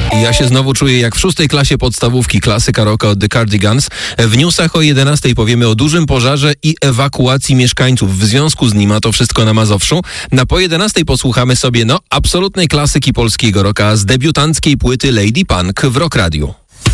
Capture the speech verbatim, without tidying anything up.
Ja się znowu czuję jak w szóstej klasie podstawówki, klasyka rocka od The Cardigans. W newsach o jedenastej powiemy o dużym pożarze i ewakuacji mieszkańców w związku z nim, a to wszystko na Mazowszu. Na po jedenastej posłuchamy sobie, no, absolutnej klasyki polskiego rocka z debiutanckiej płyty Lady Punk w Rock Radio.